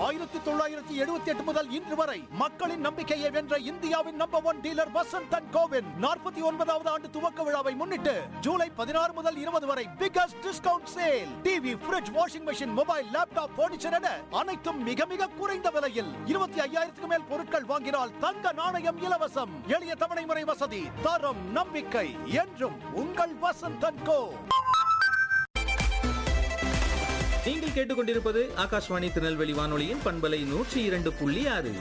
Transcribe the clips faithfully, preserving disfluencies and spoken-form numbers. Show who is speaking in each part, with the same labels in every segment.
Speaker 1: ஆயிரத்தி தொள்ளாயிரத்தி எழுபத்தி எட்டு முதல் இன்று வரை மக்களின் நம்பிக்கையை வென்ற இந்தியாவின் number one dealer Vasanth and CoWIN நாற்பத்தி ஒன்பதாவது ஆண்டு துவக்க விழாவை முன்னிட்டு ஜூலை பதினாறு முதல் இருபது வரை biggest discount sale. TV, fridge, washing machine, mobile, laptop, furniture என அனைத்தும் மிக மிக குறைந்த விலையில். இருபத்தி ஐயாயிரத்துக்கு மேல் பொருட்கள் வாங்கினால் தங்க நாணயம் இலவசம். எளிய தவணை முறை வசதி. தரம், நம்பிக்கை என்றும் உங்கள் வசந்த் அண்ட் கோ.
Speaker 2: நீங்கள் கேட்டுக்கொண்டிருப்பது ஆகாஷ்வாணி திருநெல்வேலி வானொலியின் பண்பலை நூற்றி இரண்டு புள்ளி ஆறு.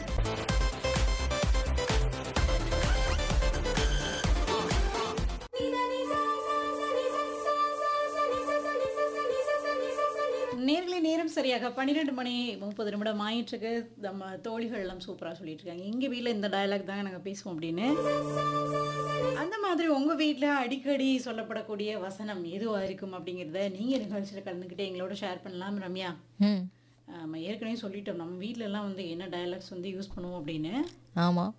Speaker 3: நேர்களை நேரம் சரியாக பன்னிரெண்டு மணி முப்பது நிமிடம் ஆயிட்டுருக்கு. நம்ம தோழிகள் எல்லாம் சூப்பராக சொல்லிட்டு இருக்காங்க, எங்கள் வீட்டில் இந்த டயலாக் தாங்க நாங்கள் பேசுவோம் அப்படின்னு. அந்த மாதிரி உங்கள் வீட்டில் அடிக்கடி சொல்லப்படக்கூடிய வசனம் எதுவாக இருக்கும் அப்படிங்கிறத நீங்கள் நிகழ்ச்சியில் கலந்துக்கிட்டு எங்களோட ஷேர் பண்ணலாம். ரம்யா, நம்ம ஏற்கனவே சொல்லிட்டோம் நம்ம வீட்டில எல்லாம் வந்து என்ன டயலாக்ஸ் வந்து யூஸ் பண்ணுவோம் அப்படின்னு.
Speaker 4: ஆமாம்,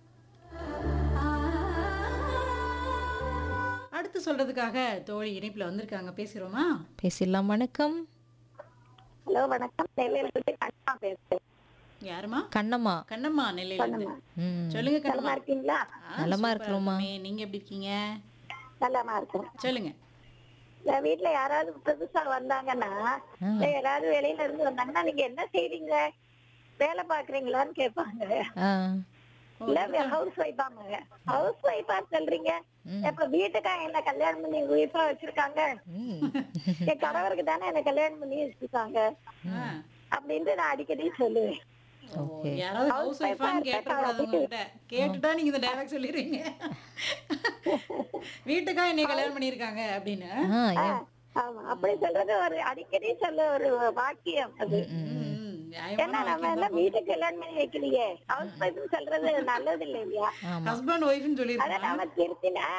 Speaker 3: அடுத்து சொல்றதுக்காக தோழி இணைப்பில் வந்திருக்காங்க, பேசுகிறோமா?
Speaker 4: பேசிடலாம். வணக்கம்.
Speaker 5: ஹலோ, வணக்கம். நெல்லையிலிருந்து கண்ணம்மா பேசுறேன்.
Speaker 3: யாருமா?
Speaker 4: கண்ணம்மா.
Speaker 3: கண்ணம்மா, நெல்லையிலிருந்து.
Speaker 4: ம்,
Speaker 3: சொல்லுங்க
Speaker 5: நலமா
Speaker 3: கண்ணம்மா.
Speaker 5: இருக்கீங்களா?
Speaker 3: ஆ,
Speaker 4: நலமா
Speaker 3: சூப்பரா
Speaker 4: இருக்கிறோம்மா.
Speaker 3: இருக்குமே. நீங்க எப்படி இருக்கீங்க?
Speaker 5: நலமா இருக்கேன்.
Speaker 3: சொல்லுங்க.
Speaker 5: இந்த வீட்டுல யாராவது புதுசா வந்தாங்கன்னா, இல்ல யாராவது வெளியில இருந்து வந்தாங்கன்னா, நீங்க என்ன செய்றீங்க, வேலை பாக்குறீங்களான்னு கேட்பாங்க.
Speaker 4: ஆ,
Speaker 5: இல்ல ஹவுஸ் ஒய்ஃபாங்க. ஹவுஸ் ஒய்ஃபா சொல்றீங்க, இப்ப வீட்டுக்கா என்ன கல்யாணம் பண்ணி ஒய்ஃபா வச்சிருக்காங்க, என் கணவருக்கு தானே என்ன கல்யாணம் பண்ணி வச்சிருக்காங்க
Speaker 3: ஆ.
Speaker 5: அப்படின்ட்டு நான் அடிக்கடி சொல்லுவேன்.
Speaker 3: ஓ, யாராவது ஹவுஸ் ஒய்ஃபான்னு கேட்டக்கூடாது உங்ககிட்ட. கேட்டுட்டா நீங்க இந்த டயலாக் சொல்லிடுறீங்க, வீட்டுக்கா என்னை கல்யாணம் பண்ணிருக்காங்க அப்படின்னு.
Speaker 4: ஆ, ஏ-
Speaker 5: ஆமா, அப்படி சொல்றது ஒரு அடிக்கடி சொல்ல ஒரு வாக்கியம் அது.
Speaker 3: ம்,
Speaker 5: ஏன்னா
Speaker 3: நியாயமான
Speaker 5: நம்ம
Speaker 3: வாக்கியம்
Speaker 5: எல்லாம்
Speaker 3: தான்.
Speaker 5: வீட்டுக்கு கல்யாணம் பண்ணி வைக்கலையே, ஹவுஸ் ஒய்ஃப் சொல்றது நல்லது இல்லை இல்லையா?
Speaker 4: ஆமா.
Speaker 5: அத
Speaker 3: ஹஸ்பண்ட் ஒய்ஃப்னு சொல்லிருக்கேன்.
Speaker 5: நம்ம திருத்தினா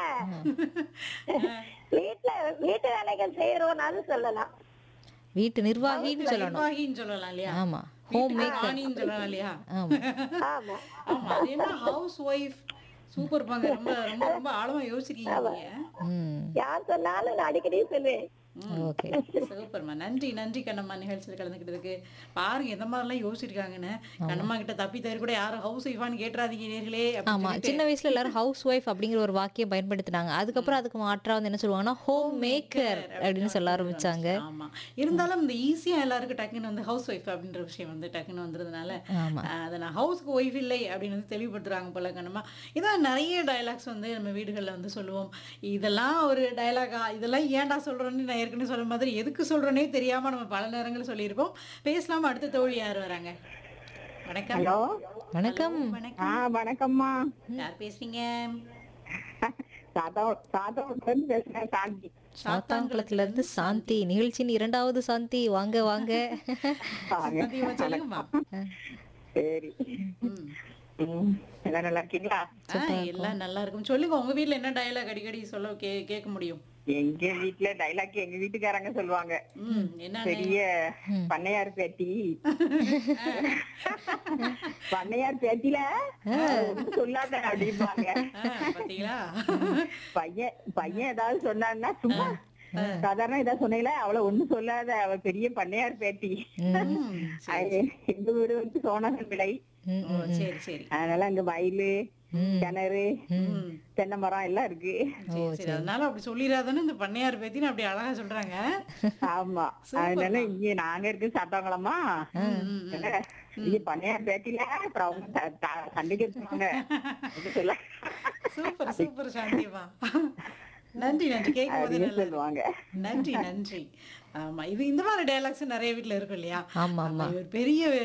Speaker 5: வீட்டுல வீட்டு வேலைகள் செய்யறோம்னாலும் சொல்லலாம்.
Speaker 4: வீட்டு நிர்வாகின்னு சொல்லணும்.
Speaker 3: நிர்வாகின்னு சொல்லலாம் இல்லையா?
Speaker 4: ஆமா, ஹோம்
Speaker 3: வீட்டு
Speaker 4: மேக்கர்.
Speaker 3: ராணின்னு சொல்லலாம் இல்லையா?
Speaker 4: ஆமா.
Speaker 5: ஆமா,
Speaker 3: ஆமா, அது என்ன ஹவுஸ் ஒய்ஃப். சூப்பர் பாங்க, ரொம்ப ரொம்ப ரொம்ப ஆழமா யோசிக்கிறீங்க நீங்க.
Speaker 4: ம்,
Speaker 5: யார் சொன்னாலும் நான் அடிக்கடி சொல்லுவேன்.
Speaker 4: ஓகே.
Speaker 3: சூப்பர்மா, நன்றி நன்றி கண்ணம்மா, நிகழ்ச்சியில் கலந்துக்கிட்டதுக்கு. பாருங்க எந்த மாதிரிலாம் யோசிச்சிருக்காங்கன்னு. கண்ணம்மா கிட்ட தப்பி தவிர கூட யாரும் ஹவுஸ் ஒய்ஃபான்னு கேட்டுறாதீங்க நேர்களே.
Speaker 4: ஆமா, சின்ன வயசுல எல்லாரும் ஹவுஸ் ஒய்ஃப் அப்படிங்கிற ஒரு வாக்கியம் பயன்படுத்தினாங்க. அதுக்கப்புறம் அதுக்கு மாற்றா வந்து என்ன சொல்லுவாங்கன்னா ஹோம் மேக்கர் அப்படின்னு சொல்ல ஆரம்பிச்சாங்க.
Speaker 3: ஆமா, இருந்தாலும் இந்த ஈஸியா எல்லாருக்கும் டக்குன்னு வந்து ஹவுஸ் ஒய்ஃப் அப்படின்ற விஷயம் வந்து டக்குன்னு வந்துறதுனால
Speaker 4: ஆமா.
Speaker 3: ஆஹ், அதை நான் ஹவுஸ்க்கு ஒய்ஃப் இல்லை அப்படின்னு வந்து தெளிவுபடுத்துறாங்க போல கண்ணம்மா. இதான் நிறைய டயலாக்ஸ் வந்து நம்ம வீடுகளில் வந்து சொல்லுவோம். இதெல்லாம் ஒரு டயலாகா, இதெல்லாம் ஏன்டா சொல்றோன்னு நான் ஏற்கனவே சொல்ற மாதிரி எதுக்கு சொல்றோன்னே தெரியாம நம்ம பல நேரங்கள் சொல்லியிருப்போம். பேசலாமா? அடுத்த தோழி யார் வராங்க? வணக்கம்.
Speaker 5: ஹலோ,
Speaker 4: வணக்கம்.
Speaker 3: வணக்கம்.
Speaker 5: ஆ வணக்கம்மா.
Speaker 3: யார் பேசுறீங்க?
Speaker 5: சாதம் சாதம் பேசுறேன், சாந்தி.
Speaker 4: சாத்தான்குளத்துல இருந்து சாந்தி. நிகழ்ச்சியின் இரண்டாவது சாந்தி, வாங்க வாங்க.
Speaker 3: சத்தியமா சொல்லுங்கம்மா.
Speaker 5: சரி,
Speaker 3: ம்.
Speaker 5: ம், எல்லாம் நல்லா இருக்கீங்களா?
Speaker 3: ஆ, எல்லாம் நல்லா இருக்கும். சொல்லுங்க, உங்க வீட்ல என்ன டயலாக் அடிக்கடி சொல்ல கே கேட்க முடியும்?
Speaker 5: எங்க வீட்டுல டைலாக் எங்க வீட்டுக்காரங்க சொல்லுவாங்க.
Speaker 3: ம், என்ன
Speaker 5: பெரிய பண்ணையார் பேட்டி, பண்ணையார் பேட்டில ஒண்ணும் சொல்லாத அப்படிம்பாங்க.
Speaker 3: பாத்தீங்களா?
Speaker 5: பையன் பையன் ஏதாவது சொன்னான்னா சும்மா சாதாரண ஏதாவது சொன்னீங்களா, அவளை ஒண்ணும் சொல்லாத, அவ பெரிய பண்ணையார் பேட்டி.
Speaker 3: ம்,
Speaker 5: அது எங்க வீடு வந்து சோனகன் விலை,
Speaker 3: ஓ, சரி சரி.
Speaker 5: அதனால அங்க வயலு, கிணறு,
Speaker 3: ம்,
Speaker 5: தென்னை மரம் எல்லாம் இருக்கு.
Speaker 3: சரி சரி. அதனால அப்படி சொல்லிடாதன்னு இந்த பண்ணையார் பேத்தின்னு அப்படி அழகா சொல்றாங்க.
Speaker 5: ஆமா, அதனால இங்க நாங்க இருக்கு சாத்தாங்களமா, இங்க பண்ணையார் பேட்டில அப்புறம் அவங்க கண்டிக்க சொன்னாங்க. சொல்ல
Speaker 3: சூப்பர் சூப்பர் சாந்திமா, நன்றி நன்றி. கேட்கும் போது நல்லா
Speaker 5: சொல்லுவாங்க.
Speaker 3: நன்றி நன்றி. ஆமா, இது இந்த மாதிரி டயலாக்ஸ் நிறைய வீட்ல இருக்கும் இல்லையா?
Speaker 4: ஆமா ஆமா.
Speaker 3: ஒரு பெரிய